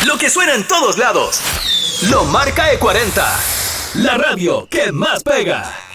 Lo que suena en todos lados. Lo marca E40. La radio que más pega.